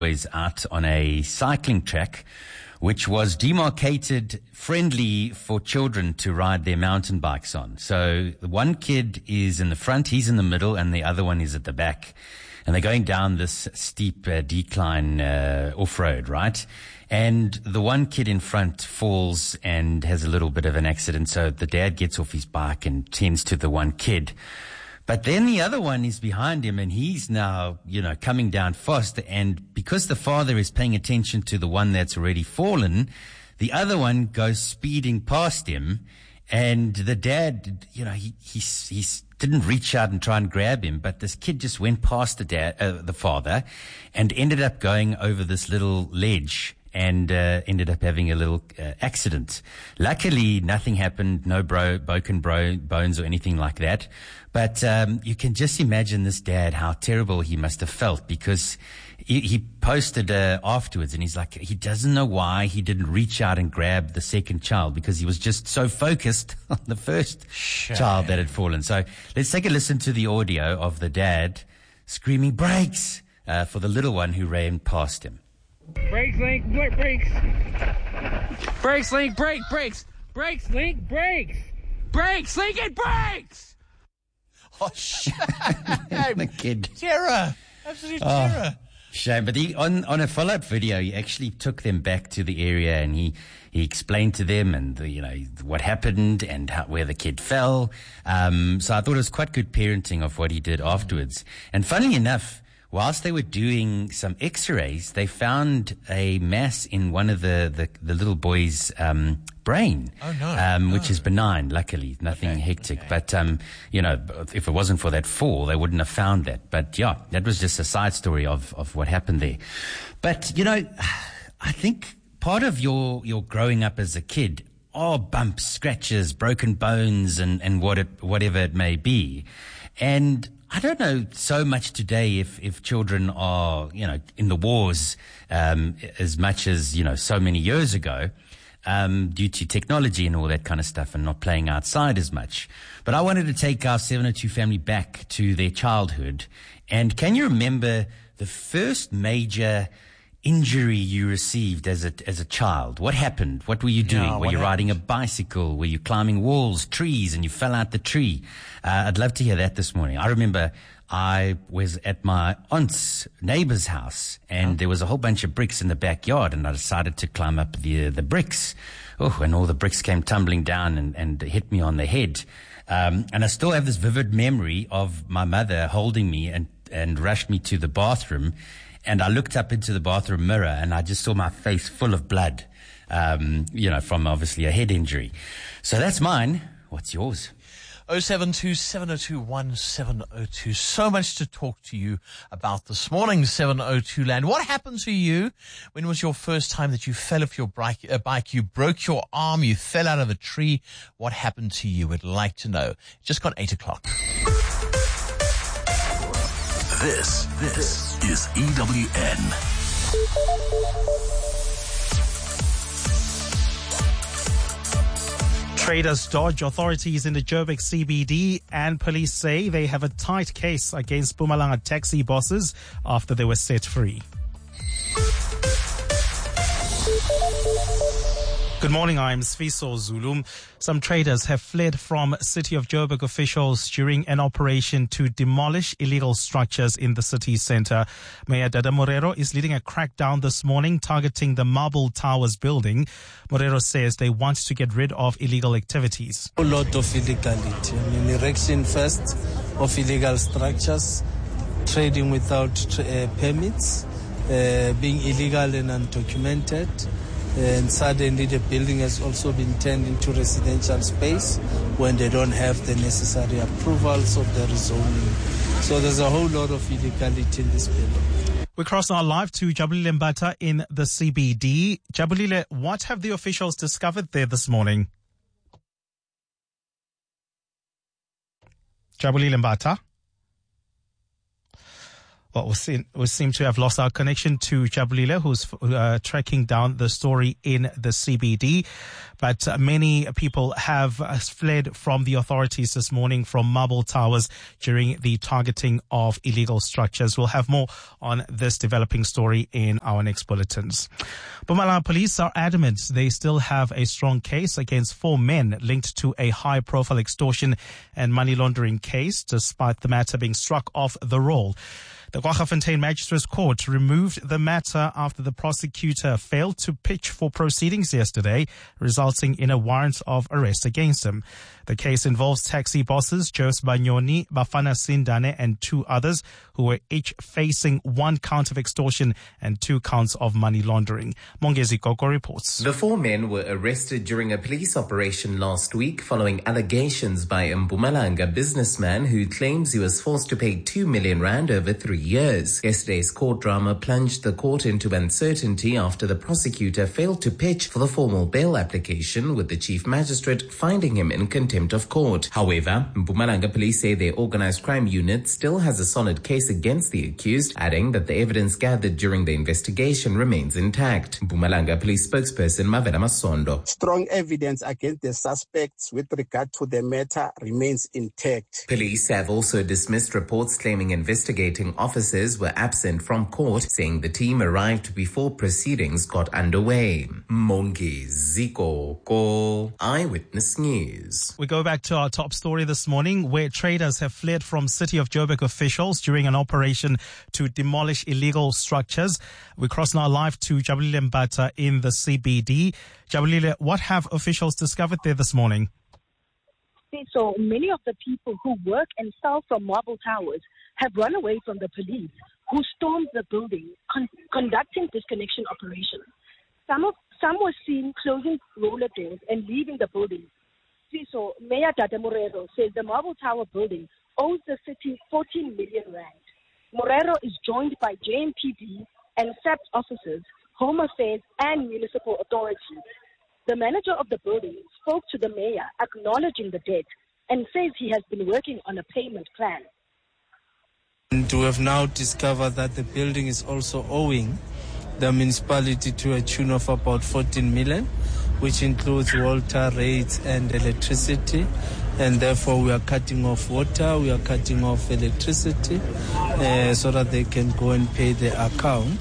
was out on a cycling track which was demarcated friendly for children to ride their mountain bikes on. So the one kid is in the front, he's in the middle, and the other one is at the back. And they're going down this steep decline off-road, right? And the one kid in front falls and has a little bit of an accident. So the dad gets off his bike and tends to the one kid. But then the other one is behind him, and he's now, coming down fast. And because the father is paying attention to the one that's already fallen, the other one goes speeding past him. And the dad, he didn't reach out and try and grab him, but this kid just went past the father, and ended up going over this little ledge and ended up having a little accident. Luckily, nothing happened, no broken bones or anything like that. But you can just imagine this dad, how terrible he must have felt, because he posted afterwards, and he's like, he doesn't know why he didn't reach out and grab the second child, because he was just so focused on the first child that had fallen. So let's take a listen to the audio of the dad screaming brakes for the little one who ran past him. Brakes, Link, brakes. Brakes, Link, brakes. Brakes, Link, brakes. Brakes, Link, and brakes. Oh, shame. The kid. Terror. Absolute terror. Shame. But on a follow-up video, he actually took them back to the area, and he explained to them and what happened and where the kid fell. So I thought it was quite good parenting of what he did afterwards. And funnily enough, whilst they were doing some x-rays, they found a mass in one of the little boy's brain. Oh, no. Which is benign, luckily. Nothing hectic. Okay. But, if it wasn't for that fall, they wouldn't have found that. But, yeah, that was just a side story of what happened there. But, I think part of your growing up as a kid are bumps, scratches, broken bones, and whatever it may be. And I don't know so much today if children are, in the wars, as much as, so many years ago, due to technology and all that kind of stuff, and not playing outside as much. But I wanted to take our 702 family back to their childhood. And can you remember the first major injury you received as a child? What happened? What were you doing? Were you riding a bicycle? Were you climbing walls, trees, and you fell out the tree? I'd love to hear that this morning. I remember I was at my aunt's neighbor's house, and there was a whole bunch of bricks in the backyard, and I decided to climb up the bricks. Oh, and all the bricks came tumbling down and hit me on the head. And I still have this vivid memory of my mother holding me and rushed me to the bathroom. And I looked up into the bathroom mirror, and I just saw my face full of blood, from obviously a head injury. So that's mine. What's yours? 072 702 1702. So much to talk to you about this morning, 702 Land. What happened to you? When was your first time that you fell off your bike? You broke your arm, you fell out of a tree. What happened to you? We'd like to know. Just got 8 o'clock. This is EWN. Traders dodge authorities in the Joburg CBD, and police say they have a tight case against Mpumalanga taxi bosses after they were set free. Good morning, I'm Sfiso Zulu. Some traders have fled from City of Joburg officials during an operation to demolish illegal structures in the city centre. Mayor Dada Morero is leading a crackdown this morning targeting the Marble Towers building. Morero says they want to get rid of illegal activities. A lot of illegality. Erection first of illegal structures, trading without permits, being illegal and undocumented. And suddenly the building has also been turned into residential space when they don't have the necessary approvals of the rezoning. So there's a whole lot of illegality in this building. We cross now live to Jabulile Mbata in the CBD. Jabulile, what have the officials discovered there this morning? Jabulile Mbata? Well, we seem to have lost our connection to Jabulile, who's tracking down the story in the CBD. But many people have fled from the authorities this morning from Marble Towers during the targeting of illegal structures. We'll have more on this developing story in our next bulletins. Mpumalanga police are adamant they still have a strong case against 4 men linked to a high-profile extortion and money laundering case, despite the matter being struck off the roll. The Kwaggafontein Magistrates Court removed the matter after the prosecutor failed to pitch for proceedings yesterday, resulting in a warrant of arrest against him. The case involves taxi bosses Jose Banyoni, Bafana Sindane and 2 others who were each facing 1 count of extortion and 2 counts of money laundering. Mongezi Gogo reports. The 4 men were arrested during a police operation last week following allegations by a Mpumalanga businessman who claims he was forced to pay 2 million rand over 3 years. Yesterday's court drama plunged the court into uncertainty after the prosecutor failed to pitch for the formal bail application, with the chief magistrate finding him in contempt of court. However, Mpumalanga police say their organized crime unit still has a solid case against the accused, adding that the evidence gathered during the investigation remains intact. Mpumalanga police spokesperson Mavela Masondo. Strong evidence against the suspects with regard to the matter remains intact. Police have also dismissed reports claiming investigating officers were absent from court, saying the team arrived before proceedings got underway. Mongezi Gogo, Eyewitness News. We go back to our top story this morning, where traders have fled from City of Joburg officials during an operation to demolish illegal structures. We cross now live to Jabulile Mbata in the CBD. Jabulile, what have officials discovered there this morning? So many of the people who work and sell from Marble Towers have run away from the police, who stormed the building, conducting disconnection operations. Some were seen closing roller doors and leaving the building. So Mayor Dada Morero says the Marble Tower building owes the city 14 million rand. Morero is joined by JMPD and SAPS officers, Home Affairs and municipal authorities. The manager of the building spoke to the mayor, acknowledging the debt, and says he has been working on a payment plan. And we have now discovered that the building is also owing the municipality to a tune of about 14 million, which includes water rates and electricity. And therefore we are cutting off water, we are cutting off electricity, so that they can go and pay the account.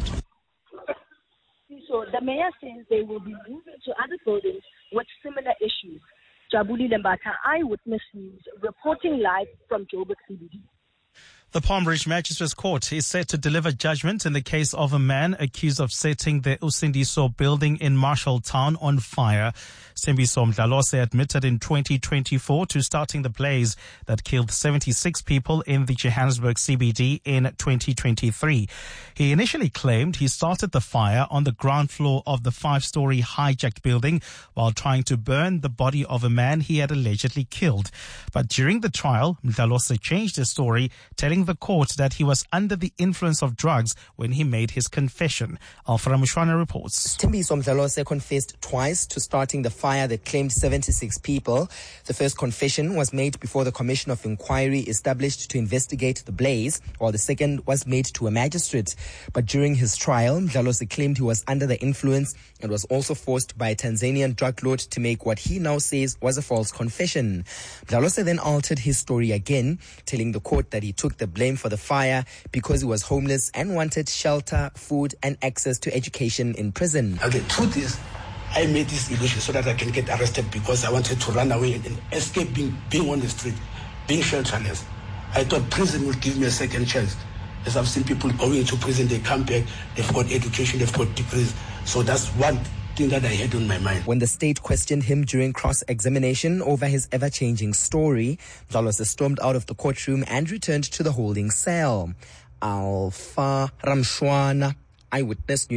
So the mayor says they will be moving to other buildings with similar issues. Jabulile Mbata, Eyewitness News, reporting live from Joburg CBD. The Palm Ridge Magistrates Court is set to deliver judgment in the case of a man accused of setting the Usindiso building in Marshalltown on fire. Simbiso Mdlalose admitted in 2024 to starting the blaze that killed 76 people in the Johannesburg CBD in 2023. He initially claimed he started the fire on the ground floor of the 5-story hijacked building while trying to burn the body of a man he had allegedly killed. But during the trial, Mdlalose changed his story, telling the court that he was under the influence of drugs when he made his confession. Alfred Mushwana reports. Simbiso Mdlalose confessed twice to starting the fire that claimed 76 people. The first confession was made before the Commission of Inquiry established to investigate the blaze, while the second was made to a magistrate. But during his trial, Mdlalose claimed he was under the influence and was also forced by a Tanzanian drug lord to make what he now says was a false confession. Mdlalose then altered his story again, telling the court that he took the blame for the fire because he was homeless and wanted shelter, food, and access to education in prison. The truth is, I made this illusion so that I can get arrested because I wanted to run away and escape being on the street, being shelterless. I thought prison would give me a second chance. As I've seen people going to prison, they come back, they've got education, they've got degrees. So that's one thing that I had on my mind. When the state questioned him during cross-examination over his ever-changing story, Mdlalose stormed out of the courtroom and returned to the holding cell. Alpha Ramshwana, Eyewitness News,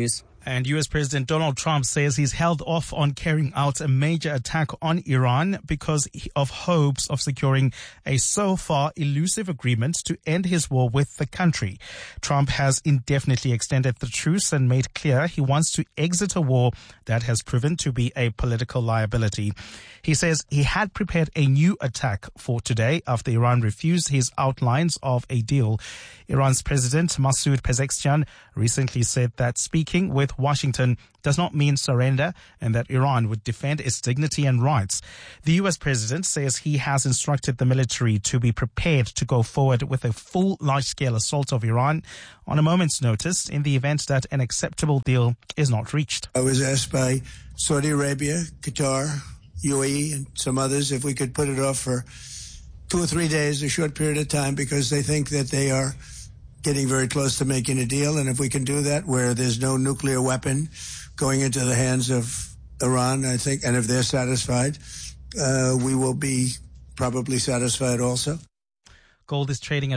And U.S. President Donald Trump says he's held off on carrying out a major attack on Iran because of hopes of securing a so far elusive agreement to end his war with the country. Trump has indefinitely extended the truce and made clear he wants to exit a war that has proven to be a political liability. He says he had prepared a new attack for today after Iran refused his outlines of a deal. Iran's President Masoud Pezeshkian recently said that speaking with Washington does not mean surrender and that Iran would defend its dignity and rights. The U.S. president says he has instructed the military to be prepared to go forward with a full large-scale assault of Iran on a moment's notice in the event that an acceptable deal is not reached. I was asked by Saudi Arabia, Qatar, UAE, and some others if we could put it off for 2 or 3 days, a short period of time, because they think that they are getting very close to making a deal. And if we can do that where there's no nuclear weapon going into the hands of Iran, I think, and if they're satisfied, we will be probably satisfied also. Gold is trading at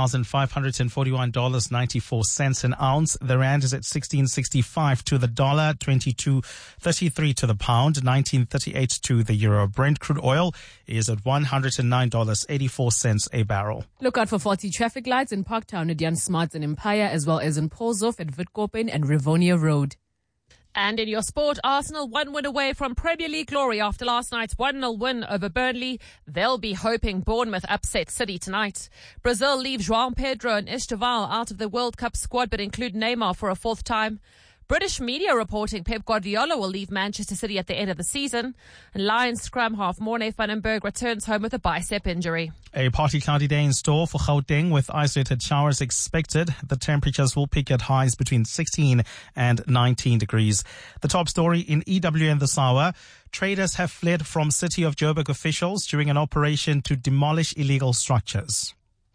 $4,541.94 an ounce. The rand is at 16.65 to the dollar, 22.33 to the pound, 19.38 to the euro. Brent crude oil is at $109.84 a barrel. Look out for faulty traffic lights in Parktown at Jan Smarts and Empire, as well as in Polshof at Witkopen and Rivonia Road. And in your sport, Arsenal 1 win away from Premier League glory after last night's 1-0 win over Burnley. They'll be hoping Bournemouth upset City tonight. Brazil leaves João Pedro and Esteval out of the World Cup squad but include Neymar for a 4th time. British media reporting Pep Guardiola will leave Manchester City at the end of the season. And Lions scrum half Morne Vandenberg returns home with a bicep injury. A partly cloudy day in store for Gauteng with isolated showers expected. The temperatures will peak at highs between 16 and 19 degrees. The top story in EWN this hour. Traders have fled from City of Joburg officials during an operation to demolish illegal structures.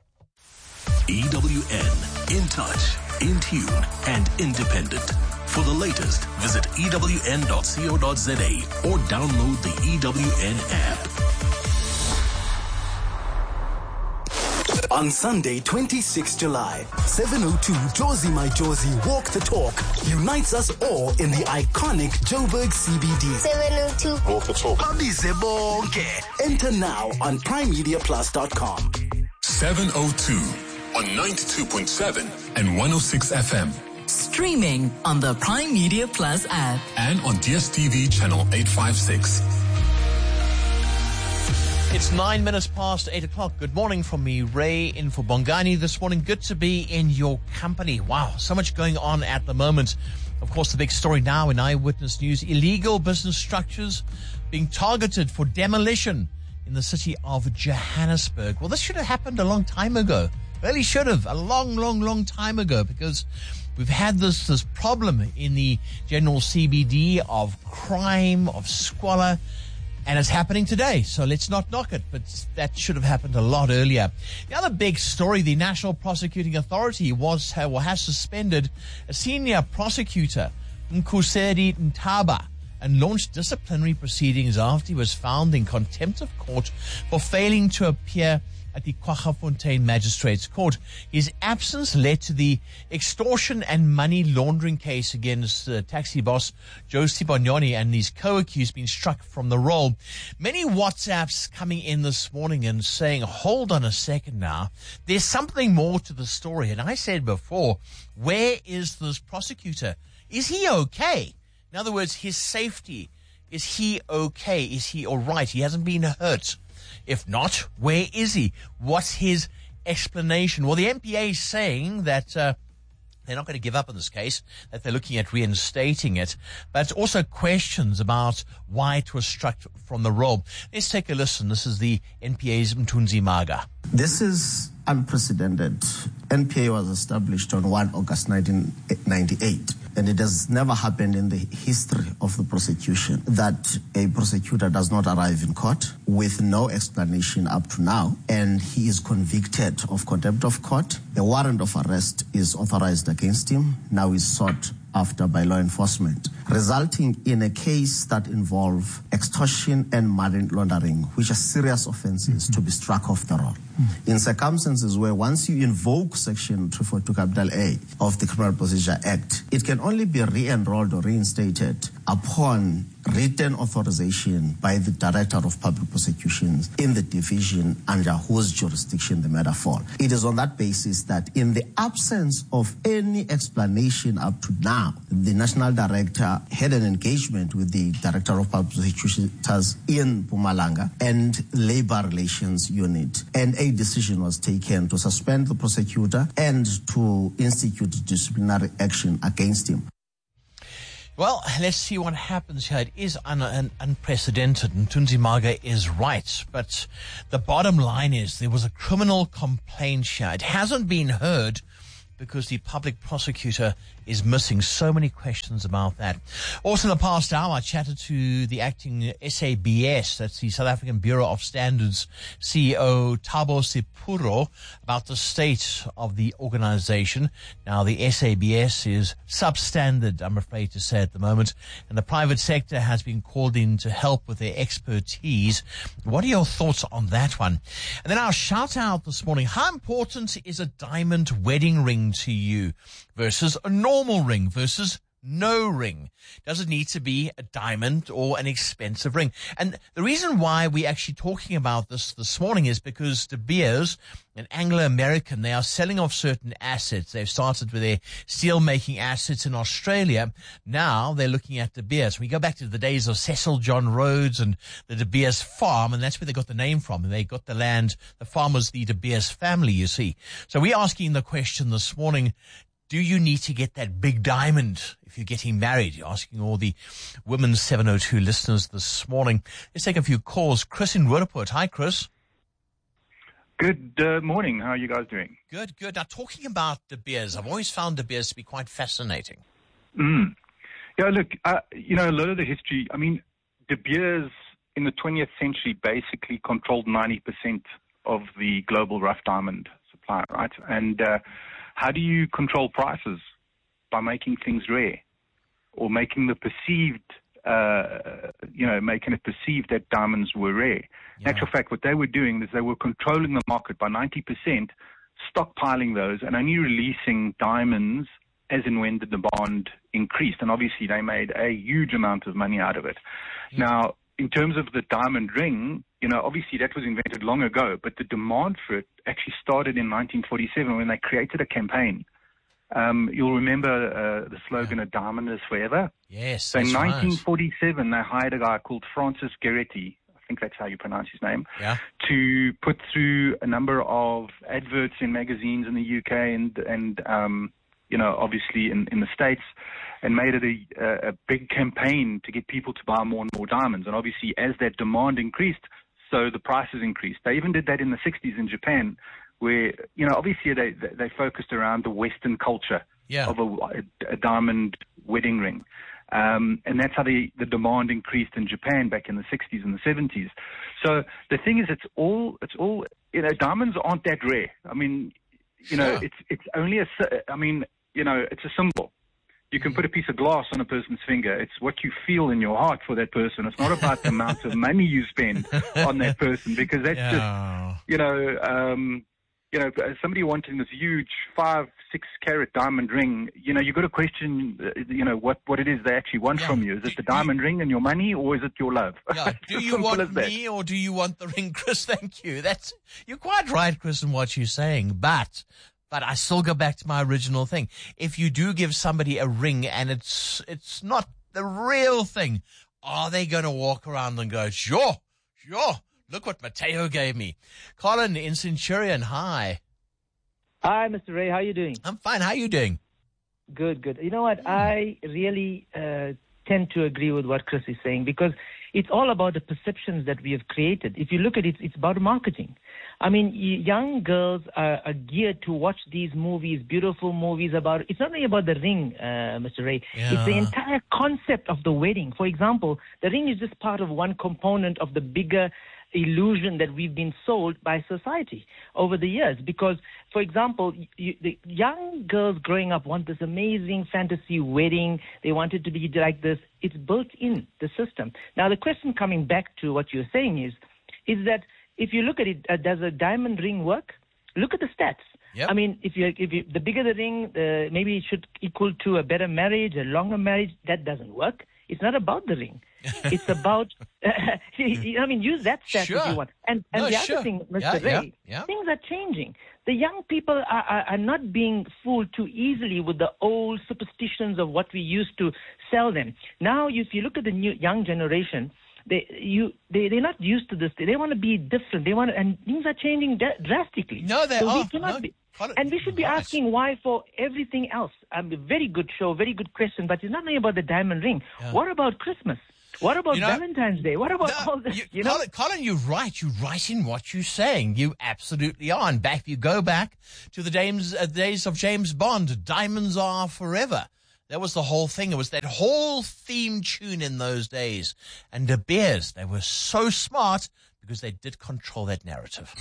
EWN, in touch, in tune, and independent. For the latest, visit ewn.co.za or download the EWN app. On Sunday, 26 July, 7:02 Jozi My Jozi Walk the Talk unites us all in the iconic Joburg CBD. 7:02 Walk the Talk. Babize bonke. Enter now on primemediaplus.com. 7:02 on 92.7 and 106 FM. Streaming on the Prime Media Plus app. And on DSTV channel 856. It's 9 minutes past 8 o'clock. Good morning from me, Ray, in for Bongani this morning. Good to be in your company. Wow, so much going on at the moment. Of course, the big story now in Eyewitness News, illegal business structures being targeted for demolition in the city of Johannesburg. Well, this should have happened a long time ago. Really should have, a long time ago, because we've had this problem in the general CBD of crime, of squalor, and it's happening today. So let's not knock it, but that should have happened a lot earlier. The other big story, the National Prosecuting Authority has suspended a senior prosecutor, Nkuseri Ntaba, and launched disciplinary proceedings after he was found in contempt of court for failing to appear at the Kwaggafontein Magistrates Court. His absence led to the extortion and money laundering case against taxi boss Joe Sibonyoni and his co-accused being struck from the role. Many WhatsApps coming in this morning and saying, hold on a second now, there's something more to the story. And I said before, where is this prosecutor? Is he okay? In other words, his safety. Is he okay? Is he all right? He hasn't been hurt. If not, where is he? What's his explanation? Well, the NPA is saying that they're not going to give up on this case, that they're looking at reinstating it, but also questions about why it was struck from the role. Let's take a listen. This is the NPA's Mthunzi Maga. This is unprecedented. NPA was established on 1 August 1998. And it has never happened in the history of the prosecution that a prosecutor does not arrive in court with no explanation up to now, and he is convicted of contempt of court. A warrant of arrest is authorized against him. Now is sought after by law enforcement. resulting in a case that involve extortion and money laundering, which are serious offenses to be struck off the roll. In circumstances where once you invoke Section 342 A of the Criminal Procedure Act, it can only be re-enrolled or reinstated upon written authorization by the Director of Public Prosecutions in the division under whose jurisdiction the matter falls. It is on that basis that in the absence of any explanation up to now, the National Director had an engagement with the Director of Public Prosecutors in Mpumalanga and Labor Relations Unit, and a decision was taken to suspend the prosecutor and to institute disciplinary action against him. Well, let's see what happens here. It is unprecedented, and Tunzi Maga is right. But the bottom line is there was a criminal complaint here. It hasn't been heard because the public prosecutor is missing. So many questions about that. Also in the past hour, I chatted to the acting SABS, that's the South African Bureau of Standards CEO, Thabo Sipuro, about the state of the organization. Now, the SABS is substandard, I'm afraid to say, at the moment, and the private sector has been called in to help with their expertise. What are your thoughts on that one? And then our shout out this morning: how important is a diamond wedding ring to you versus a normal ring versus no ring? Does it need to be a diamond or an expensive ring? And the reason why we're actually talking about this morning is because De Beers, an Anglo-American, they are selling off certain assets. They've started with their steel-making assets in Australia. Now they're looking at De Beers. We go back to the days of Cecil John Rhodes and the De Beers farm, and that's where they got the name from. And they got the land. The farm was the De Beers family, you see. So we're asking the question this morning: do you need to get that big diamond if you're getting married? You're asking all the Women's 702 listeners this morning. Let's take a few calls. Chris in Roodepoort. Hi, Chris. Good morning. How are you guys doing? Good, good. Now, talking about De Beers, I've always found De Beers to be quite fascinating. Yeah, look, a lot of the history, De Beers in the 20th century basically controlled 90% of the global rough diamond supply, right? And how do you control prices? By making things rare, or making the perceived, making it perceived that diamonds were rare. In actual fact, what they were doing is they were controlling the market by 90%, stockpiling those, and only releasing diamonds as and when the demand increased. And obviously, they made a huge amount of money out of it. Now, in terms of the diamond ring, obviously that was invented long ago, but the demand for it actually started in 1947 when they created a campaign. You'll remember the slogan, "A diamond is forever." Yes. So in 1947, they hired a guy called Francis Gerety, I think that's how you pronounce his name, to put through a number of adverts in magazines in the UK and obviously in the States, and made it a big campaign to get people to buy more and more diamonds. And obviously, as that demand increased, so the prices increased. They even did that in the 60s in Japan, where, obviously they focused around the Western culture of a diamond wedding ring. And that's how the demand increased in Japan back in the 60s and the 70s. So the thing is, it's all, diamonds aren't that rare. It's only it's a symbol. You can put a piece of glass on a person's finger. It's what you feel in your heart for that person. It's not about the amount of money you spend on that person, because that's just, somebody wanting this huge 5-6 carat diamond ring, you've got to question, what it is they actually want from you. Is it the diamond ring and your money, or is it your love? Yeah. Do you want me, or do you want the ring, Chris? Thank you. You're quite right, Chris, in what you're saying, but I still go back to my original thing. If you do give somebody a ring and it's not the real thing, are they going to walk around and go, sure, look what Mateo gave me? Colin in Centurion, hi. Hi, Mr. Ray. How are you doing? I'm fine. How are you doing? Good. You know what? I really tend to agree with what Chris is saying, because it's all about the perceptions that we have created. If you look at it, it's about marketing. Young girls are geared to watch these movies, beautiful movies it's not only about the ring, Mr. Ray. Yeah. It's the entire concept of the wedding. For example, the ring is just part of one component of the bigger illusion that we've been sold by society over the years. Because, for example, the young girls growing up want this amazing fantasy wedding. They want it to be like this. It's built in the system. Now, the question coming back to what you're saying is that if you look at it, does a diamond ring work? Look at the stats. Yep. I mean, if you the bigger the ring, maybe it should equal to a better marriage, a longer marriage. That doesn't work. It's not about the ring. It's about, I mean, use that stat if you want. And the other thing, Mr. Ray, things are changing. The young people are not being fooled too easily with the old superstitions of what we used to sell them. Now, if you look at the new young generation, they're not used to this. They want to be different. And things are changing drastically. No, they are. And we should be asking why for everything else. A very good show, very good question, but it's not only about the diamond ring. Yeah. What about Christmas? What about Valentine's Day? What about all this? Colin, you're right. You're right in what you're saying. You absolutely are. And if you go back to the days of James Bond, diamonds are forever. That was the whole thing. It was that whole theme tune in those days. And De Beers, they were so smart because they did control that narrative.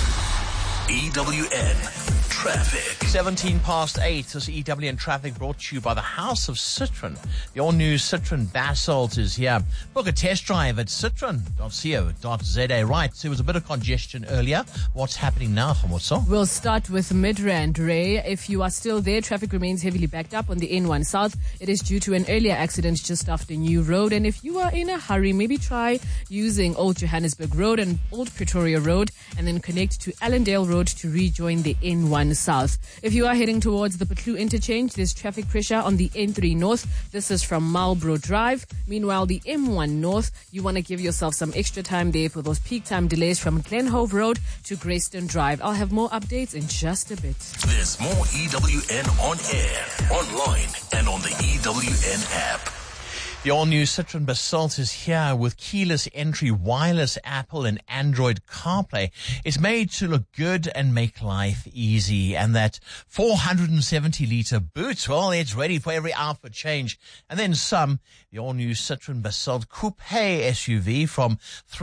EWN Traffic. 8:17. This EWN Traffic brought to you by the House of Citroen. The all-new Citroen Basalt is here. Book a test drive at citroen.co.za. Right, so there was a bit of congestion earlier. What's happening now, Khamotso? We'll start with Midrand, Ray. If you are still there, traffic remains heavily backed up on the N1 South. It is due to an earlier accident just after New Road. And if you are in a hurry, maybe try using Old Johannesburg Road and Old Pretoria Road and then connect to Allendale Road to rejoin the N1 South. If you are heading towards the Petlu interchange, there's traffic pressure on the N3 North. This is from Marlborough Drive. Meanwhile, the M1 North, you want to give yourself some extra time there for those peak time delays from Glenhove Road to Greyston Drive. I'll have more updates in just a bit. There's more EWN on air, online, and on the EWN app. The all-new Citroen Basalt is here with keyless entry, wireless Apple and Android CarPlay. It's made to look good and make life easy. And that 470-litre boot, well, it's ready for every outfit change. And then some. The all-new Citroen Basalt Coupe SUV from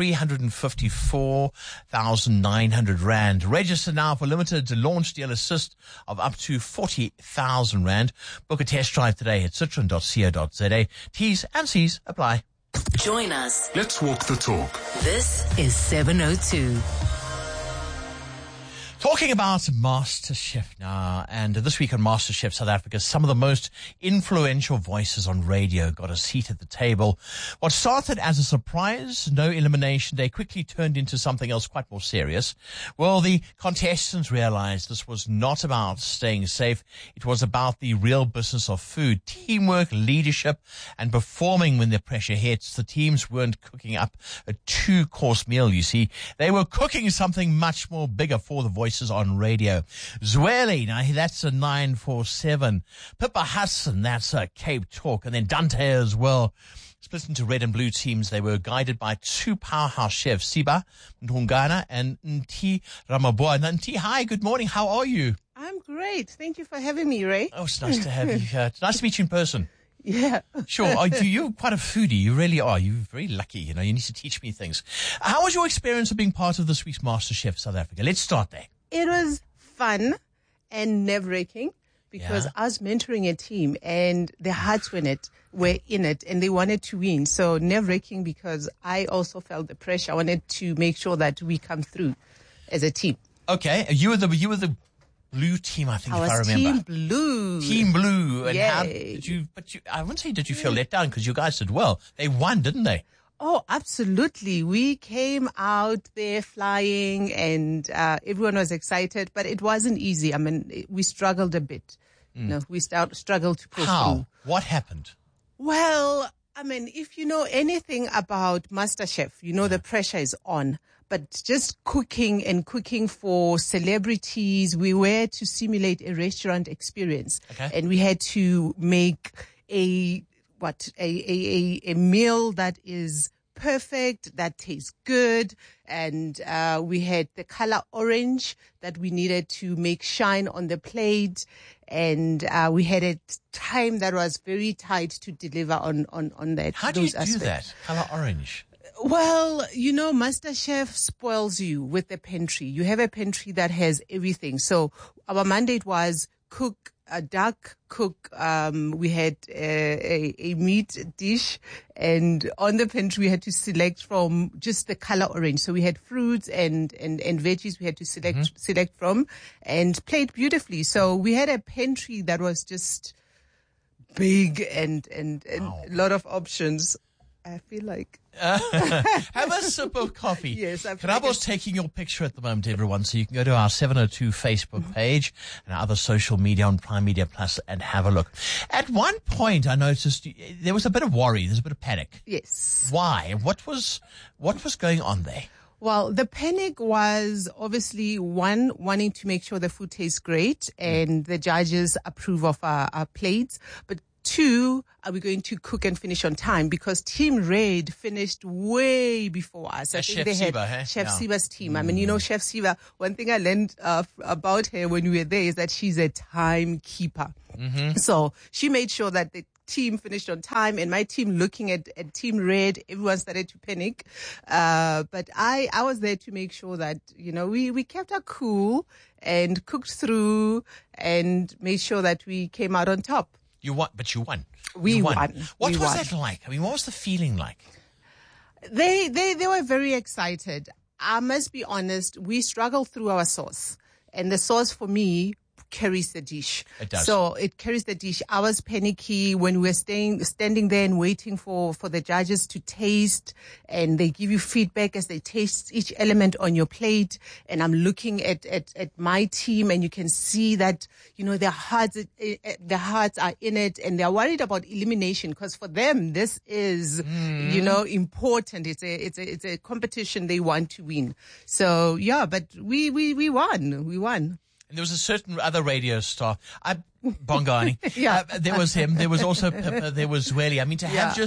354,900 Rand. Register now for limited launch deal assist of up to 40,000 Rand. Book a test drive today at citroen.co.za. T's and C's apply. Join us. Let's walk the talk. This is 702. Talking about MasterChef now, and this week on MasterChef South Africa, some of the most influential voices on radio got a seat at the table. What started as a surprise, no elimination day, quickly turned into something else quite more serious. Well, the contestants realized this was not about staying safe. It was about the real business of food, teamwork, leadership, and performing when the pressure hits. The teams weren't cooking up a 2-course meal, you see. They were cooking something much more bigger for the voices on radio. Zweli, now that's a 947. Pippa Hassan, that's a Cape Talk. And then Dante as well. Split into red and blue teams. They were guided by 2 powerhouse chefs, Siba Ntungana and Nti Ramaboa. Nti, hi, good morning. How are you? I'm great. Thank you for having me, Ray. Oh, it's nice to have you here. It's nice to meet you in person. Yeah. Sure. You're quite a foodie. You really are. You're very lucky. You need to teach me things. How was your experience of being part of this week's MasterChef South Africa? Let's start there. It was fun and nerve-wracking because I was mentoring a team and their hearts were in it and they wanted to win. So nerve-wracking because I also felt the pressure. I wanted to make sure that we come through as a team. Okay. You were the blue team, I think, if I remember. Team Blue. Team Blue. And Yay. how did you, I wouldn't say did you feel let down because you guys did well. They won, didn't they? Oh, absolutely. We came out there flying and everyone was excited, but it wasn't easy. I mean, we struggled a bit. We struggled to push through. What happened? Well, I mean, if you know anything about MasterChef, you know the pressure is on. But just cooking for celebrities, we were to simulate a restaurant experience. Okay. And we had to make a meal that is perfect, that tastes good. And we had the color orange that we needed to make shine on the plate. And we had a time that was very tight to deliver on that. How do you do that? Color orange? Well, MasterChef spoils you with the pantry. You have a pantry that has everything. So our mandate was cook a duck, we had a meat dish, and on the pantry we had to select from just the color orange. So we had fruits and veggies we had to select from, and played beautifully. So we had a pantry that was just big and a lot of options. I feel like have a sip of coffee. Yes, Karabo's taking your picture at the moment, everyone, so you can go to our 702 Facebook page and our other social media on Prime Media Plus and have a look. At one point, I noticed there was a bit of worry, there's a bit of panic. Yes. Why? What was going on there? Well, the panic was obviously one, wanting to make sure the food tastes great and the judges approve of our plates, but two, are we going to cook and finish on time? Because Team Red finished way before us. I think they had Chef Siba's team. I mean, Chef Siba, one thing I learned about her when we were there is that she's a timekeeper. Mm-hmm. So she made sure that the team finished on time, and my team, looking at Team Red, everyone started to panic. But I was there to make sure that, we kept our cool and cooked through and made sure that we came out on top. You won, but you won. We won. What was that like? I mean, what was the feeling like? They were very excited. I must be honest, we struggled through our sauce. And the sauce for me carries the dish. It does. So it carries the dish. I was panicky when we were standing there and waiting for the judges to taste, and they give you feedback as they taste each element on your plate. And I'm looking at my team, and you can see that, their hearts are in it, and they're worried about elimination, because for them, this is, important. It's a competition they want to win. So yeah, but we won. We won. And there was a certain other radio star, Bongani. Yeah. There was him. There was also Pippa. There was Zweli. I mean,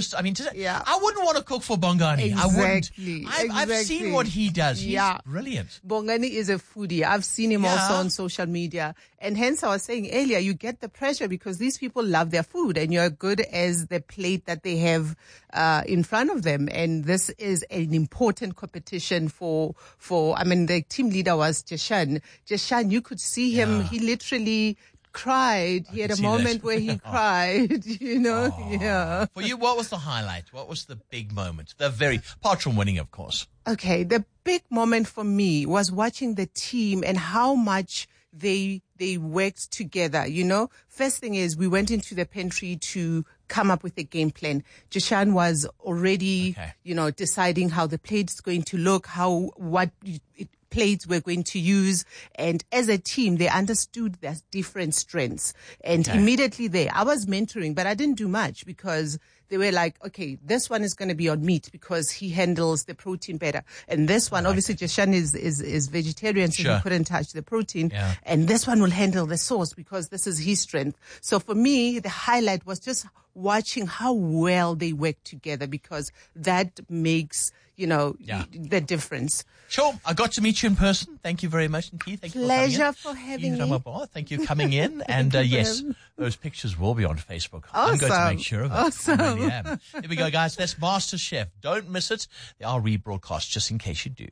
I wouldn't want to cook for Bongani. Exactly. I wouldn't. I've seen what he does. He's brilliant. Bongani is a foodie. I've seen him also on social media. And hence I was saying earlier, you get the pressure because these people love their food, and you're good as the plate that they have in front of them. And this is an important competition for the team leader was Jeshan. Jeshan, you could see him. He literally cried. He had a moment where he cried, Yeah. For you, what was the highlight? What was the big moment? Apart from winning, of course. Okay. The big moment for me was watching the team and how much they worked together. First thing is we went into the pantry to come up with a game plan. Jeshan was already, deciding how the plate's going to look, what plates we're going to use. And as a team, they understood their different strengths. And immediately there, I was mentoring, but I didn't do much because they were like, okay, this one is going to be on meat because he handles the protein better. And this one, obviously, Jeshan is vegetarian, so he couldn't touch the protein. Yeah. And this one will handle the sauce because this is his strength. So for me, the highlight was just watching how well they work together, because that makes, the difference. Sure. I got to meet you in person. Thank you very much, Keith. Thank you Pleasure for having me. Thank you for coming in. And yes, those pictures will be on Facebook. Awesome. I'm going to make sure of it. Awesome. I really am. Here we go, guys. That's MasterChef. Don't miss it. They are rebroadcast, just in case you do.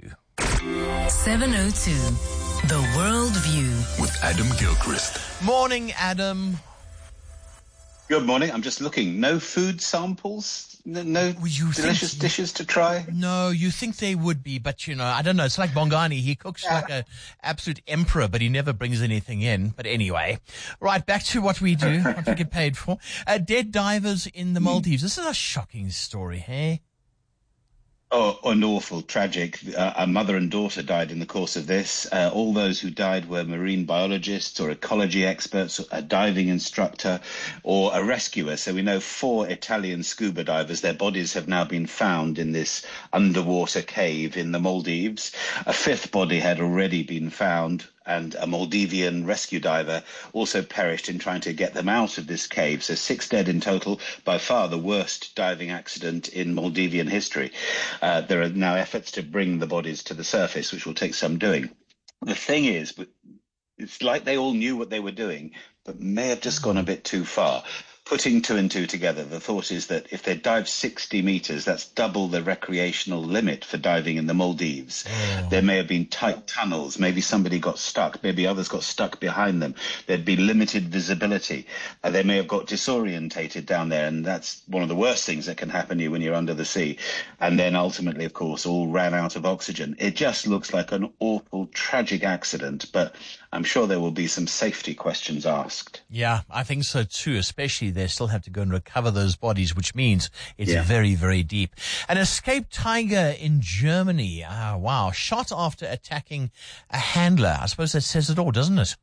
702, The World View. With Adam Gilchrist. Morning, Adam. Good morning. I'm just looking. No food samples? No delicious dishes to try? No, you think they would be, but I don't know. It's like Bongani. He cooks like an absolute emperor, but he never brings anything in. But anyway, right, back to what we do, what we get paid for. Dead divers in the Maldives. This is a shocking story, hey? Oh, an awful, tragic. A mother and daughter died in the course of this. All those who died were marine biologists or ecology experts, a diving instructor or a rescuer. So we know 4 Italian scuba divers. Their bodies have now been found in this underwater cave in the Maldives. A 5th body had already been found, and a Maldivian rescue diver also perished in trying to get them out of this cave. So 6 dead in total, by far the worst diving accident in Maldivian history. There are now efforts to bring the bodies to the surface, which will take some doing. The thing is, it's like they all knew what they were doing, but may have just gone a bit too far. putting two and two together, the thought is that if they dive 60 meters, that's double the recreational limit for diving in the Maldives. There may have been tight tunnels. Maybe somebody got stuck. Maybe others got stuck behind them. There'd be limited visibility. They may have got disorientated down there, and that's one of the worst things that can happen to you when you're under the sea. And then ultimately, of course, all ran out of oxygen. It just looks like an awful, tragic accident, but I'm sure there will be some safety questions asked. Yeah, I think so too, especially they still have to go and recover those bodies, which means it's very, very deep. An escaped tiger in Germany. Wow. Shot after attacking a handler. I suppose that says it all, doesn't it?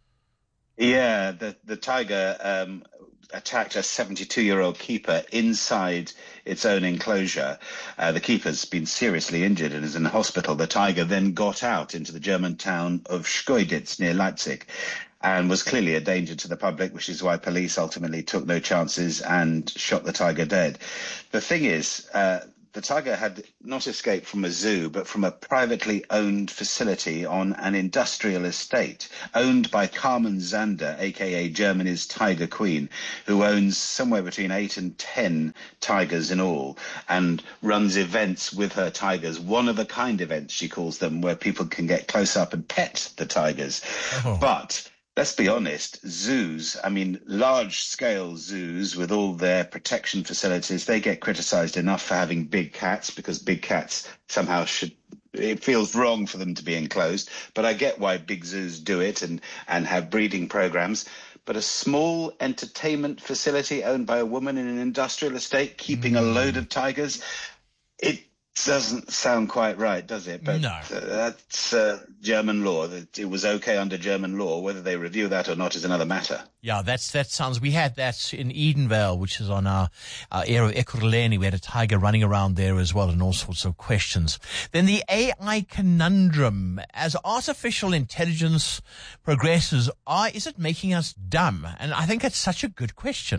Yeah, the tiger attacked a 72-year-old keeper inside its own enclosure. The keeper's been seriously injured and is in hospital. The tiger then got out into the German town of Schkeuditz near Leipzig and was clearly a danger to the public, which is why police ultimately took no chances and shot the tiger dead. The thing is, the tiger had not escaped from a zoo, but from a privately owned facility on an industrial estate owned by Carmen Zander, a.k.a. Germany's Tiger Queen, who owns somewhere between 8 and 10 tigers in all and runs events with her tigers, one-of-a-kind events, she calls them, where people can get close up and pet the tigers. But let's be honest, zoos, I mean, large-scale zoos with all their protection facilities, they get criticised enough for having big cats because big cats somehow it feels wrong for them to be enclosed. But I get why big zoos do it and have breeding programs. But a small entertainment facility owned by a woman in an industrial estate keeping a load of tigers, it doesn't sound quite right, does it? But no. That's German law. It was okay under German law. Whether they review that or not is another matter. Yeah, that sounds. We had that in Edenvale, which is on our area of Ekurhuleni. We had a tiger running around there as well, and all sorts of questions. Then the AI conundrum: as artificial intelligence progresses, is it making us dumb? And I think that's such a good question.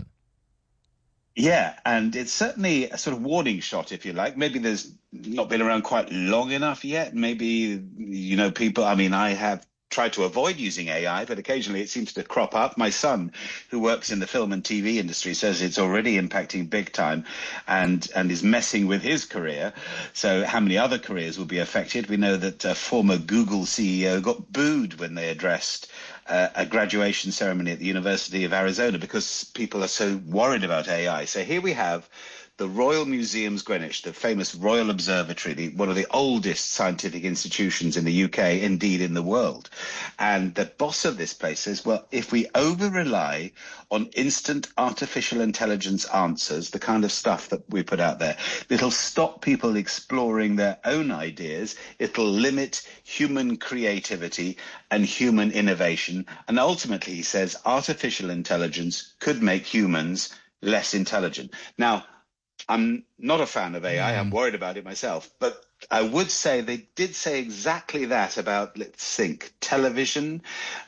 Yeah, and it's certainly a sort of warning shot, if you like. Maybe there's not been around quite long enough yet. Maybe, people, I have tried to avoid using AI, but occasionally it seems to crop up. My son, who works in the film and TV industry, says it's already impacting big time and is messing with his career. So how many other careers will be affected? We know that a former Google CEO got booed when they addressed a graduation ceremony at the University of Arizona because people are so worried about AI. So here we have the Royal Museums Greenwich, the famous Royal Observatory, one of the oldest scientific institutions in the UK, indeed in the world. And the boss of this place says, well, if we over-rely on instant artificial intelligence answers, the kind of stuff that we put out there, it'll stop people exploring their own ideas. It'll limit human creativity and human innovation. And ultimately, he says, artificial intelligence could make humans less intelligent. Now, I'm not a fan of AI. I'm worried about it myself. But I would say they did say exactly that about, let's think, television,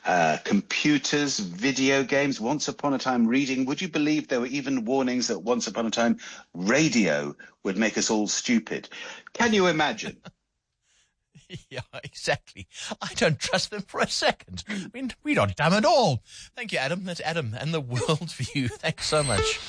computers, video games, once upon a time reading. Would you believe there were even warnings that once upon a time radio would make us all stupid? Can you imagine? Yeah, exactly. I don't trust them for a second. I mean, we're not dumb at all. Thank you, Adam. That's Adam and the World View. Thanks so much.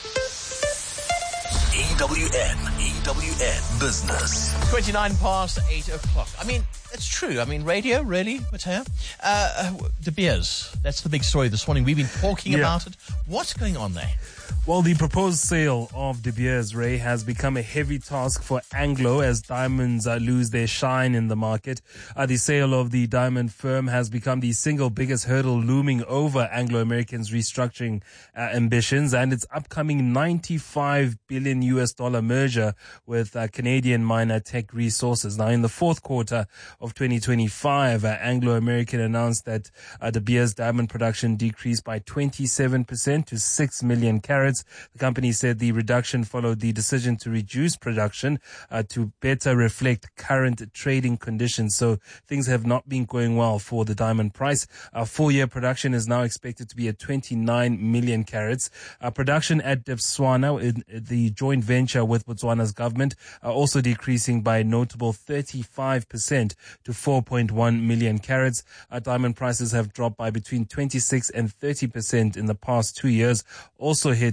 EWN Business. 29 past 8 o'clock. I mean, it's true. I mean, radio, really, Mateo? De Beers, that's the big story this morning. We've been talking about it. What's going on there? Well, the proposed sale of De Beers, Ray, has become a heavy task for Anglo as diamonds lose their shine in the market. The sale of the diamond firm has become the single biggest hurdle looming over Anglo American's restructuring ambitions and its upcoming $95 billion merger with Canadian miner Teck Resources. Now, in the fourth quarter of 2025, Anglo American announced that De Beers diamond production decreased by 27% to 6 million carats. The company said the reduction followed the decision to reduce production to better reflect current trading conditions. So things have not been going well for the diamond price. Full-year production is now expected to be at 29 million carats. Production at Debswana, the joint venture with Botswana's government, also decreasing by a notable 35% to 4.1 million carats. Diamond prices have dropped by between 26 and 30% in the past 2 years, also hit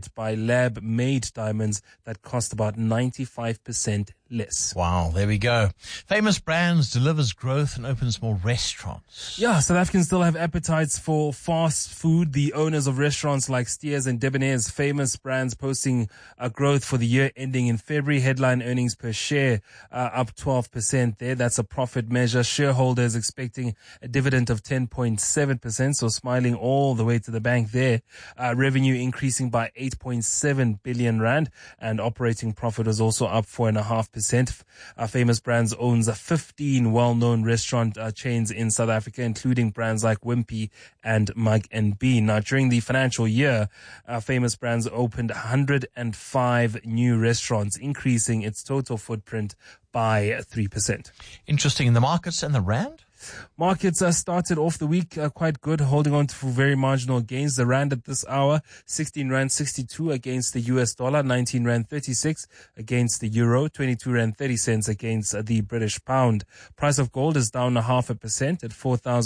built by lab-made diamonds that cost about 95% less. Wow, there we go. Famous Brands delivers growth and opens more restaurants. Yeah, South Africans still have appetites for fast food. The owners of restaurants like Steers and Debonair's Famous Brands posting a growth for the year ending in February. Headline earnings per share up 12% there. That's a profit measure. Shareholders expecting a dividend of 10.7%, so smiling all the way to the bank there. Revenue increasing by 8.7 billion rand, and operating profit was also up 4.5%. Famous Brands owns 15 well-known restaurant chains in South Africa, including brands like Wimpy and Mug and Bean. Now, during the financial year, Famous Brands opened 105 new restaurants, increasing its total footprint by 3%. Interesting. In the markets and the rand? Markets started off the week quite good, holding on to very marginal gains. The rand at this hour, 16 rand 62 against the US dollar, 19 rand 36 against the euro, 22 rand 30 cents against the British pound. Price of gold is down 0.5% at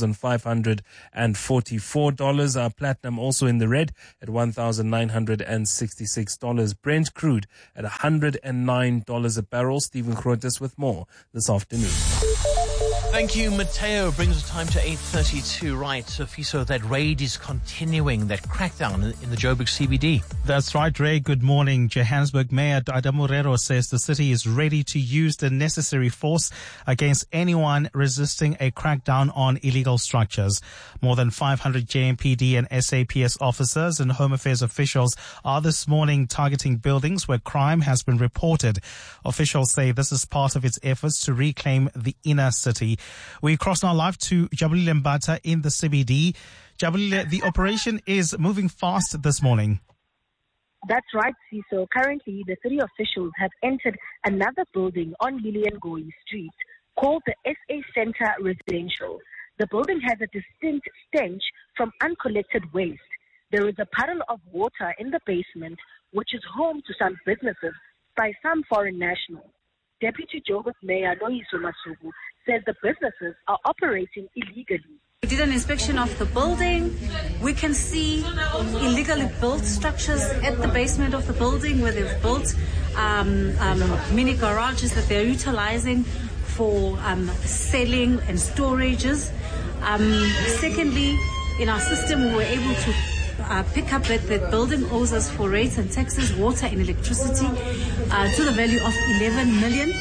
$4,544. Platinum also in the red at $1,966. Brent crude at $109 a barrel. Stephen Grotes with more this afternoon. Thank you, Mateo. Brings us time to 8:32. Right, Fiso, that raid is continuing, that crackdown in the Joburg CBD. That's right, Ray. Good morning. Johannesburg Mayor Dada Morero says the city is ready to use the necessary force against anyone resisting a crackdown on illegal structures. More than 500 JMPD and SAPS officers and Home Affairs officials are this morning targeting buildings where crime has been reported. Officials say this is part of its efforts to reclaim the inner city. We cross now live to Jabulile Mbata in the CBD. Jabulile, the operation is moving fast this morning. That's right, Ciso. Currently, the city officials have entered another building on Lillian Goyi Street called the SA Center Residential. The building has a distinct stench from uncollected waste. There is a puddle of water in the basement, which is home to some businesses by some foreign nationals. Deputy Joburg Mayor Loyiso Masuku says the businesses are operating illegally. We did an inspection of the building. We can see illegally built structures at the basement of the building where they've built mini garages that they're utilizing for selling and storages. Secondly, in our system, we were able to pick up that the building owes us for rates and taxes, water and electricity to the value of 11 million.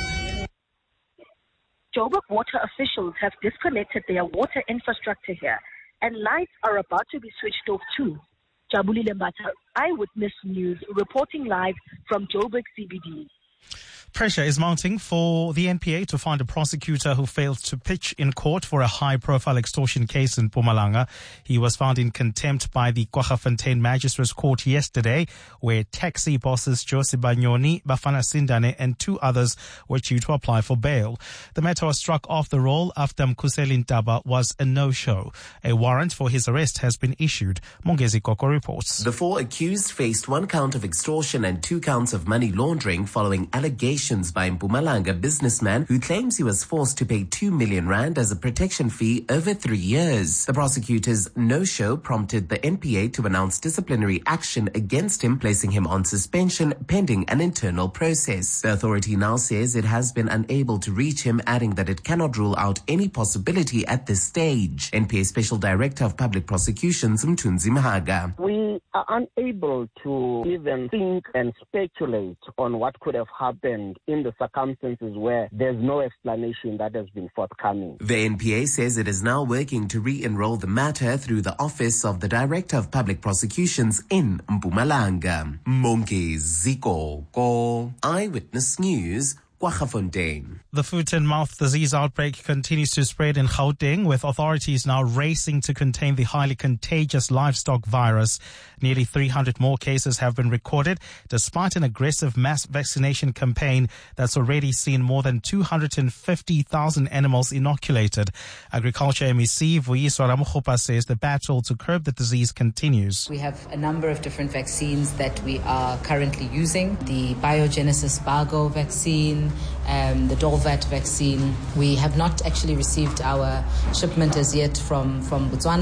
Joburg water officials have disconnected their water infrastructure here, and lights are about to be switched off too. Jabulile Mbata, Eyewitness News, reporting live from Joburg CBD. Pressure is mounting for the NPA to find a prosecutor who failed to pitch in court for a high-profile extortion case in Mpumalanga. He was found in contempt by the Kwaggafontein Magistrates Court yesterday, where taxi bosses Josie Banyoni, Bafana Sindane, and 2 others were due to apply for bail. The matter was struck off the roll after Mkhuseli Ntaba was a no-show. A warrant for his arrest has been issued. Mongezi Koko reports. The 4 accused faced 1 count of extortion and 2 counts of money laundering following allegations by Mpumalanga businessman who claims he was forced to pay 2 million rand as a protection fee over 3 years. The prosecutor's no-show prompted the NPA to announce disciplinary action against him, placing him on suspension pending an internal process. The authority now says it has been unable to reach him, adding that it cannot rule out any possibility at this stage. NPA Special Director of Public Prosecutions, Mthunzi Mahaga. We are unable to even think and speculate on what could have happened in the circumstances where there's no explanation that has been forthcoming. The NPA says it is now working to re-enroll the matter through the Office of the Director of Public Prosecutions in Mpumalanga. Mongezi Koko, Eyewitness News, Kwaggafontein. The foot and mouth disease outbreak continues to spread in Gauteng, with authorities now racing to contain the highly contagious livestock virus. Nearly 300 more cases have been recorded, despite an aggressive mass vaccination campaign that's already seen more than 250,000 animals inoculated. Agriculture MEC Vuyiswa Ramokgopa says the battle to curb the disease continues. We have a number of different vaccines that we are currently using. The Biogenesis Bargo vaccine, the Dolvat vaccine. We have not actually received our shipment as yet from Botswana.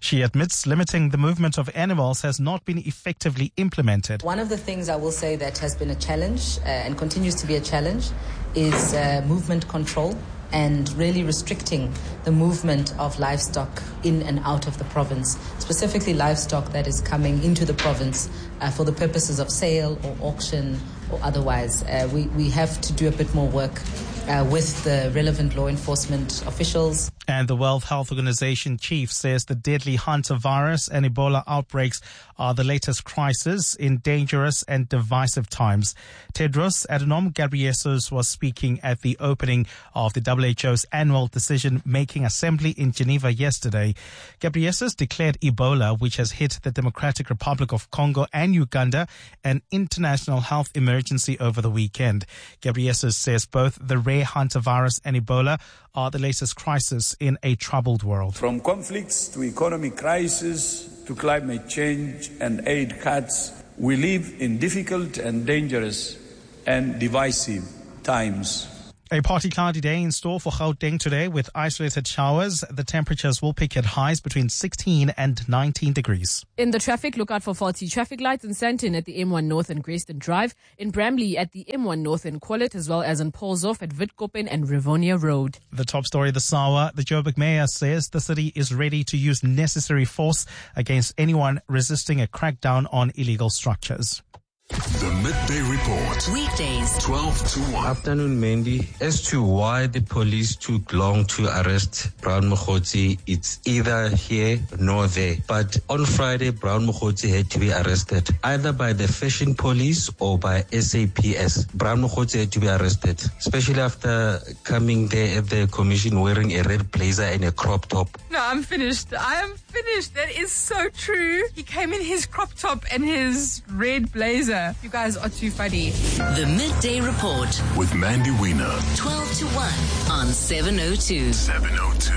She admits limiting the movement of animals has not been effectively implemented. One of the things I will say that has been a challenge and continues to be a challenge is movement control and really restricting the movement of livestock in and out of the province, specifically livestock that is coming into the province for the purposes of sale or auction or otherwise. We have to do a bit more work with the relevant law enforcement officials. And the World Health Organization chief says the deadly hantavirus and Ebola outbreaks are the latest crisis in dangerous and divisive times. Tedros Adhanom Ghebreyesus was speaking at the opening of the WHO's annual decision-making assembly in Geneva yesterday. Ghebreyesus declared Ebola, which has hit the Democratic Republic of Congo and Uganda, an international health emergency over the weekend. Ghebreyesus says both the rare hantavirus and Ebola are the latest crisis in a troubled world. From conflicts to economic crisis to climate change and aid cuts, we live in difficult and dangerous and divisive times. A partly cloudy day in store for Gauteng today with isolated showers. The temperatures will peak at highs between 16 and 19 degrees. In the traffic, look out for faulty traffic lights in Sandton at the M1 North and Grayston Drive, in Bramley at the M1 North and Quillet, as well as in Paulshof at Witkoppen and Rivonia Road. The top story this hour, the Joburg mayor says the city is ready to use necessary force against anyone resisting a crackdown on illegal structures. The Midday Report. Weekdays 12 to 1. Afternoon, Mandy. As to why the police took long to arrest Brown Mokgotsi, it's either here nor there. But on Friday, Brown Mokgotsi had to be arrested either by the fashion police or by SAPS. Brown Mokgotsi had to be arrested, especially after coming there at the commission wearing a red blazer and a crop top. No, I'm finished. I am finished. That is so true. He came in his crop top and his red blazer. You guys are too funny. The Midday Report with Mandy Wiener. 12 to 1 on 702. 702.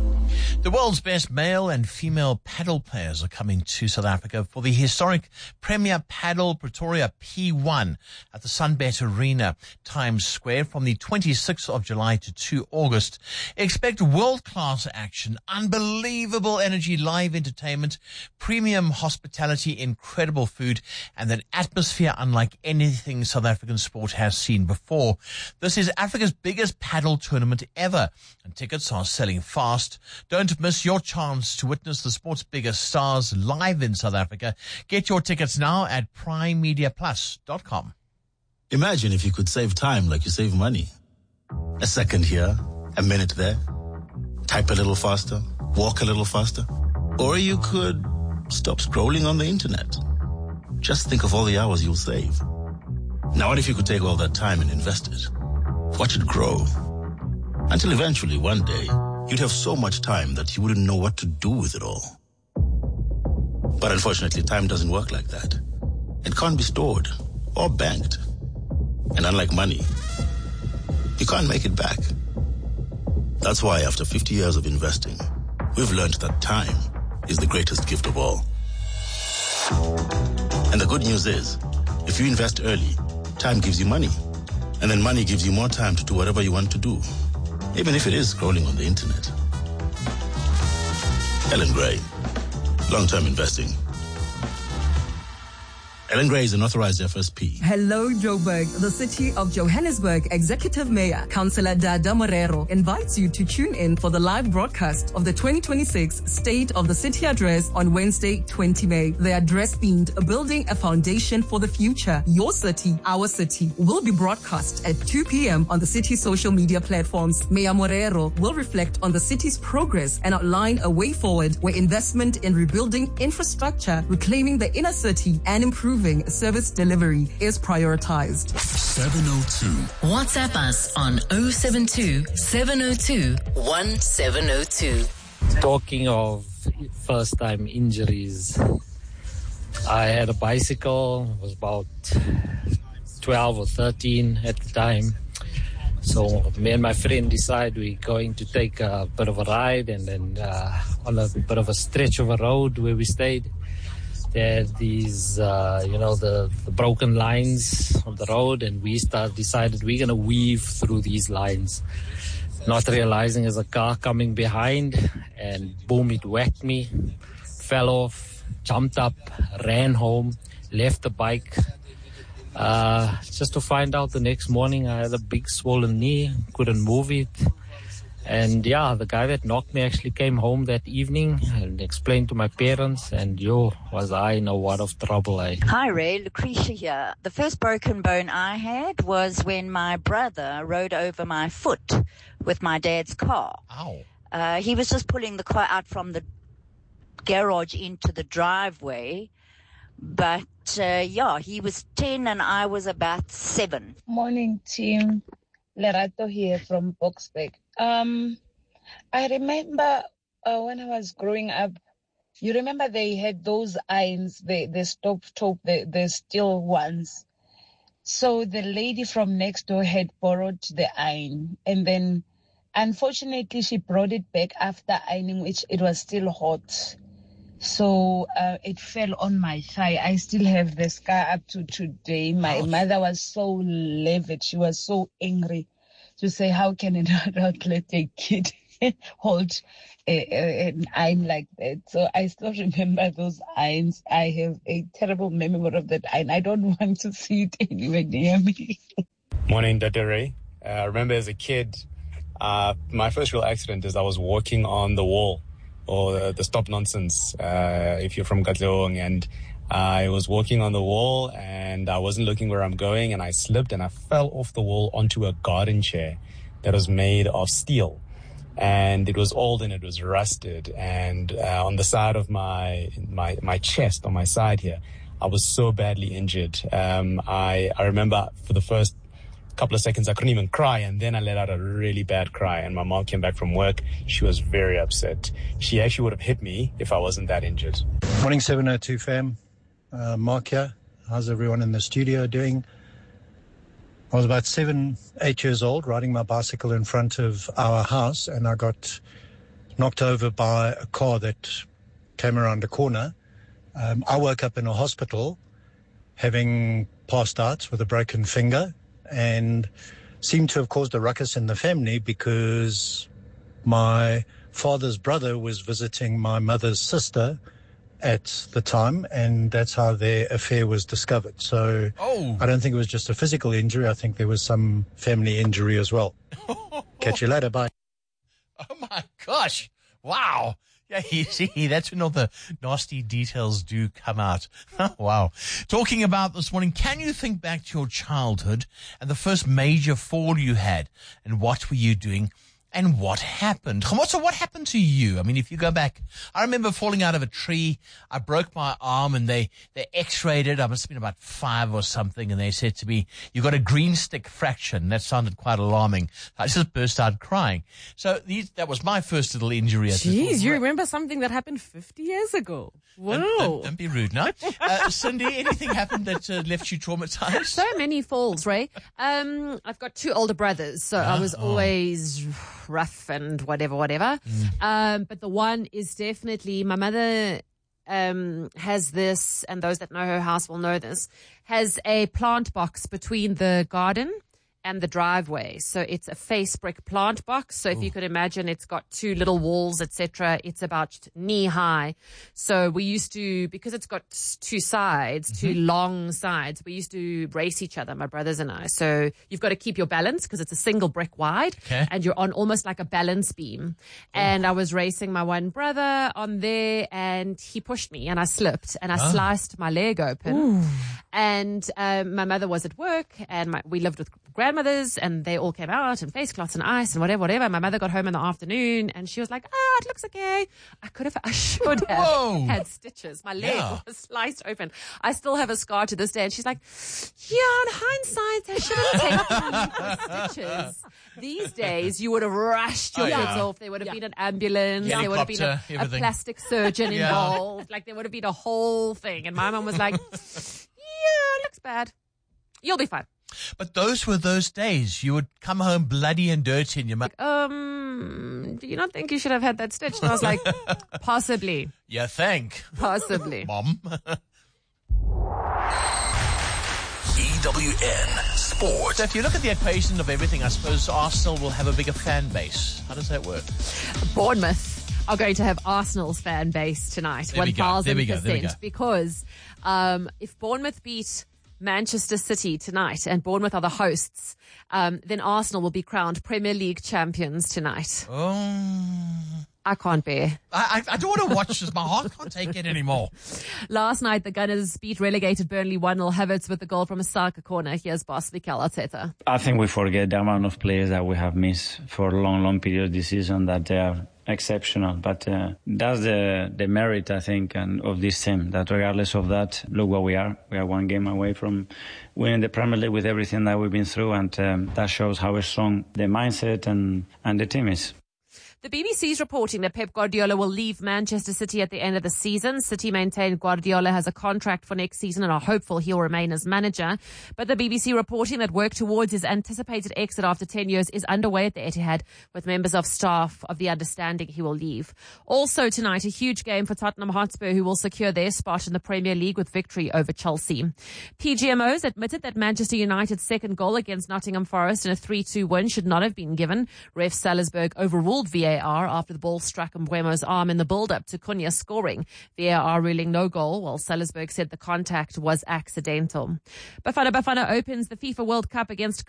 The world's best male and female paddle players are coming to South Africa for the historic Premier Paddle Pretoria P1 at the Sunbet Arena, Times Square, from the 26th of July to 2 August. Expect world-class action, unbelievable energy, live entertainment, premium hospitality, incredible food, and an atmosphere unlike anything South African sport has seen before. This is Africa's biggest paddle tournament ever, and tickets are selling fast. Don't miss your chance to witness the sport's biggest stars live in South Africa. Get your tickets now at primemediaplus.com. Imagine if you could save time like you save money. A second here, a minute there. Type a little faster, walk a little faster. Or you could stop scrolling on the internet. Just think of all the hours you'll save. Now what if you could take all that time and invest it? Watch it grow. Until eventually, one day, you'd have so much time that you wouldn't know what to do with it all. But unfortunately, time doesn't work like that. It can't be stored or banked. And unlike money, you can't make it back. That's why after 50 years of investing, we've learned that time is the greatest gift of all. And the good news is, if you invest early, time gives you money. And then money gives you more time to do whatever you want to do, even if it is scrolling on the internet. Ellen Gray, long-term investing. Ellen Gray is an authorized FSP. Hello, Joburg. The City of Johannesburg Executive Mayor, Councillor Dada Morero, invites you to tune in for the live broadcast of the 2026 State of the City Address on Wednesday, 20 May. The address themed Building a Foundation for the Future. Your city, our city, will be broadcast at 2 p.m. on the city's social media platforms. Mayor Morero will reflect on the city's progress and outline a way forward where investment in rebuilding infrastructure, reclaiming the inner city, and improving service delivery is prioritized. 702. WhatsApp us on 072 702 1702. Talking of first-time injuries, I had a bicycle, was about 12 or 13 at the time. So me and my friend decided we're going to take a bit of a ride, and then on a bit of a stretch of a road where we stayed, there are these, the broken lines on the road, and we decided we're going to weave through these lines, not realizing there's a car coming behind, and boom, it whacked me. fell off, jumped up, ran home, left the bike. Just to find out the next morning I had a big swollen knee, couldn't move it. And yeah, the guy that knocked me actually came home that evening and explained to my parents, and was I in a lot of trouble. Hi Ray, Lucretia here. The first broken bone I had was when my brother rode over my foot with my dad's car. Ow. He was just pulling the car out from the garage into the driveway. But he was 10 and I was about 7. Morning team, Lerato here from Boksburg. I remember when I was growing up, you remember they had those irons, the stove top, the steel ones. So the lady from next door had borrowed the iron, and then unfortunately she brought it back after ironing, which it was still hot. So it fell on my thigh. I still have the scar up to today. My mother was so livid. She was so angry to say, how can an adult let a kid hold an iron like that? So I still remember those irons. I have a terrible memory of that iron. I don't want to see it anywhere near me. Morning, Dr. Ray. I remember as a kid, my first real accident is I was walking on the wall, or the stop nonsense, if you're from Katlehong, and I was walking on the wall and I wasn't looking where I'm going, and I slipped and I fell off the wall onto a garden chair that was made of steel, and it was old and it was rusted, and on the side of my chest, on my side here, I was so badly injured. I remember for the first couple of seconds I couldn't even cry, and then I let out a really bad cry, and my mom came back from work. She was very upset. She actually would have hit me if I wasn't that injured. Morning 702 fam, Mark here. How's everyone in the studio doing? I was about 7-8 years old, riding my bicycle in front of our house, and I got knocked over by a car that came around a corner. I woke up in a hospital having passed out with a broken finger, and seemed to have caused a ruckus in the family because my father's brother was visiting my mother's sister at the time, and that's how their affair was discovered. So I don't think it was just a physical injury. I think there was some family injury as well. Catch you later. Bye. Oh, my gosh. Wow. Yeah, you see, that's when all the nasty details do come out. Wow. Talking about this morning, can you think back to your childhood and the first major fall you had, and what were you doing and what happened? So what happened to you? I mean, if you go back, I remember falling out of a tree. I broke my arm and they x-rayed it. I must have been about 5 or something. And they said to me, you got a green stick fracture. That sounded quite alarming. I just burst out crying. So that was my first little injury. Jeez, you remember something that happened 50 years ago. Wow. Don't be rude now. Cindy, anything happened that left you traumatized? So many falls, Ray. I've got 2 older brothers, so I was always rough and whatever. But the one is definitely, my mother has this, and those that know her house will know this, has a plant box between the garden and the driveway. So it's a face brick plant box. So if you could imagine, it's got 2 little walls, etc. It's about knee high. So we used to, because it's got 2 sides, 2 long sides, we used to race each other, my brothers and I. So you've got to keep your balance because it's a single brick wide, and you're on almost like a balance beam. And I was racing my one brother on there, and he pushed me and I slipped and I sliced my leg open. And my mother was at work, and we lived with grandmothers, and they all came out and face cloths and ice and whatever. My mother got home in the afternoon and she was like, it looks okay. I should have had stitches. My leg was sliced open. I still have a scar to this day. And she's like, in hindsight, I should have taken the stitches. These days, you would have rushed your kids off. There would have been an ambulance. There would have been a plastic surgeon involved. Like, there would have been a whole thing. And my mom was like, it looks bad. You'll be fine. But those were those days. You would come home bloody and dirty, and your mother, do you not think you should have had that stitched? And I was like, possibly. You think? Possibly. Mom. EWN Sport. So if you look at the equation of everything, I suppose Arsenal will have a bigger fan base. How does that work? Bournemouth are going to have Arsenal's fan base tonight. There we go. 1,000%. Because if Bournemouth beat Manchester City tonight, and Bournemouth are the hosts, then Arsenal will be crowned Premier League champions tonight. Oh. I can't bear. I don't want to watch this. My heart can't take it anymore. Last night, the Gunners beat relegated Burnley 1-0. Havertz with the goal from a Saka corner. Here's boss Mikel Arteta. I think we forget the amount of players that we have missed for a long period this season, that they are exceptional. But that's the merit, I think, and of this team, that regardless of that, look where we are. We are one game away from winning the Premier League with everything that we've been through, and that shows how strong the mindset and the team is. The BBC is reporting that Pep Guardiola will leave Manchester City at the end of the season. City maintain Guardiola has a contract for next season and are hopeful he'll remain as manager. But the BBC reporting that work towards his anticipated exit after 10 years is underway at the Etihad, with members of staff of the understanding he will leave. Also tonight, a huge game for Tottenham Hotspur, who will secure their spot in the Premier League with victory over Chelsea. PGMOs admitted that Manchester United's second goal against Nottingham Forest in a 3-2 win should not have been given. Ref Salisbury overruled VAR after the ball struck Mbeumo's arm in the build-up to Cunha scoring. VAR ruling no goal, while Salisbury said the contact was accidental. Bafana Bafana opens the FIFA World Cup against